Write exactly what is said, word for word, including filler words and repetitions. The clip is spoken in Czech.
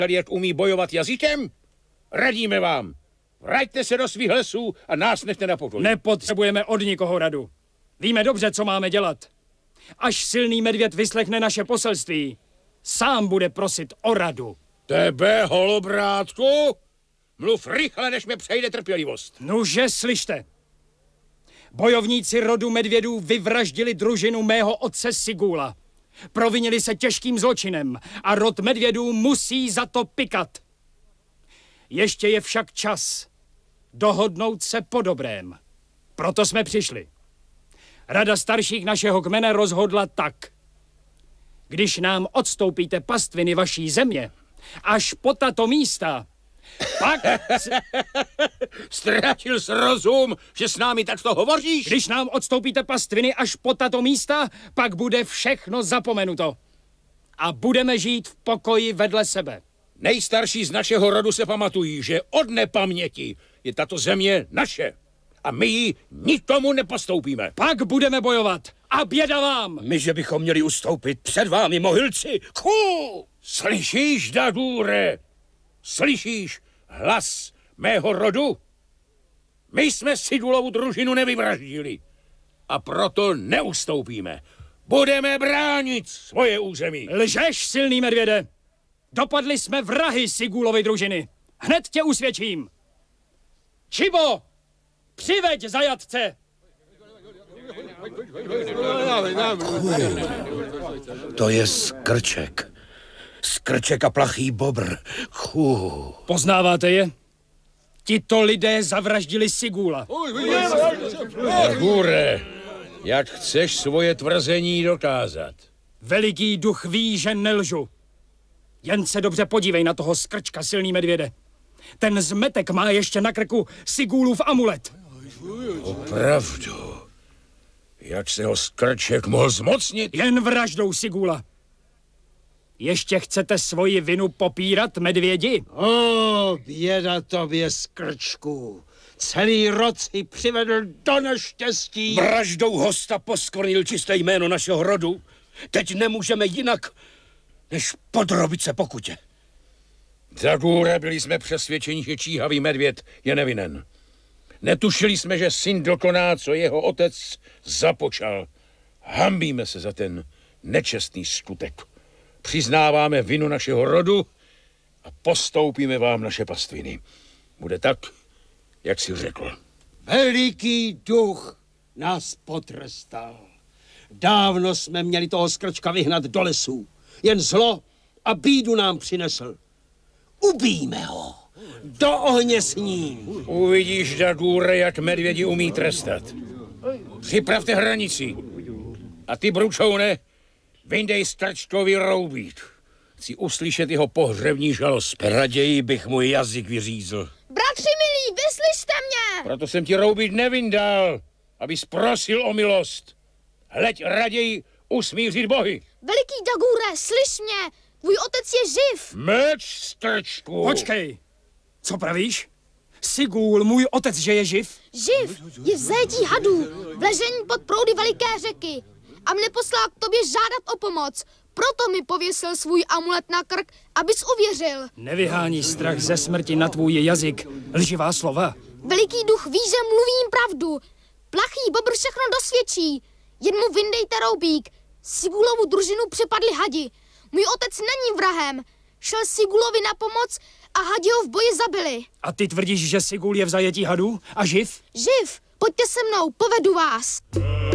jak umí bojovat jazykem? Radíme vám. Vraťte se do svých lesů a nás nechte na pokoji. Nepotřebujeme od nikoho radu. Víme dobře, co máme dělat. Až silný medvěd vyslechne naše poselství, sám bude prosit o radu. Tebe, holobrátku? Mluv rychle, než mě přejde trpělivost. Nuže, slyšte. Bojovníci rodu medvědů vyvraždili družinu mého otce Sigula. Provinili se těžkým zločinem a rod medvědů musí za to pikat. Ještě je však čas dohodnout se po dobrém. Proto jsme přišli. Rada starších našeho kmene rozhodla tak. Když nám odstoupíte pastviny vaší země, až po tato místa, pak... Ztratil jsi rozum, že s námi takto hovoříš? Když nám odstoupíte pastviny až po tato místa, pak bude všechno zapomenuto. A budeme žít v pokoji vedle sebe. Nejstarší z našeho rodu se pamatují, že od nepaměti je tato země naše. A my ji nikomu nepostoupíme. Pak budeme bojovat. A běda vám! My, že bychom měli ustoupit před vámi, mohylci. Ků! Slyšíš, Dagure? Slyšíš hlas mého rodu? My jsme Sigulovu družinu nevyvraždili. A proto neustoupíme. Budeme bránit svoje území. Lžeš, silný medvěde. Dopadli jsme vrahy Sigulovy družiny. Hned tě usvědčím. Čibo, přiveď zajatce. To je Skrček. Skrček a plachý bobr. Chů. Poznáváte je? Tito lidé zavraždili Sigula. Dagure, jak chceš svoje tvrzení dokázat? Veliký duch ví, že nelžu. Jen se dobře podívej na toho Skrčka, silný medvěde. Ten zmetek má ještě na krku Sigulův amulet. Opravdu? Jak se ho Skrček mohl zmocnit? Jen vraždou Sigula. Ještě chcete svoji vinu popírat, medvědi? O, běda tobě, Skrčku. Celý rod si přivedl do neštěstí. Vraždou hosta poskvrnil čisté jméno našeho rodu. Teď nemůžeme jinak, než podrobit se pokutě. Dagure, byli jsme přesvědčeni, že číhavý medvěd je nevinen. Netušili jsme, že syn dokoná, co jeho otec započal. Hanbíme se za ten nečestný skutek. Přiznáváme vinu našeho rodu a postoupíme vám naše pastviny. Bude tak, jak jsi řekl. Veliký duch nás potrestal. Dávno jsme měli toho Skrčka vyhnat do lesů. Jen zlo a bídu nám přinesl. Ubijme ho. Do ohně s ním. Uvidíš, Dagure, jak medvědi umí trestat. Připravte hranici. A ty, Bručoune, vyndej Skrčkovi roubít. Chci uslyšet jeho pohřební žalost. Raději bych můj jazyk vyřízl. Bratři milí, vyslyšte mě! Proto jsem ti roubít nevyndal, abys prosil o milost. Hleď raději usmířit bohy. Veliký Dagure, slyš mě! Tvůj otec je živ! Meč, Skrčku! Počkej, co pravíš? Sigul, můj otec, že je živ? Živ, je v zajetí hadů, v ležení pod proudy veliké řeky. A mne poslal k tobě žádat o pomoc. Proto mi pověsil svůj amulet na krk, abys uvěřil. Nevyhání strach ze smrti na tvůj jazyk. Lživá slova. Veliký duch ví, že mluvím pravdu. Plachý bobr všechno dosvědčí. Jen mu vyndejte roubík. Sigulovu družinu přepadli hadi. Můj otec není vrahem. Šel Sigulovi na pomoc a hadi ho v boji zabili. A ty tvrdíš, že Sigul je v zajetí hadů a živ? Živ, pojďte se mnou, povedu vás.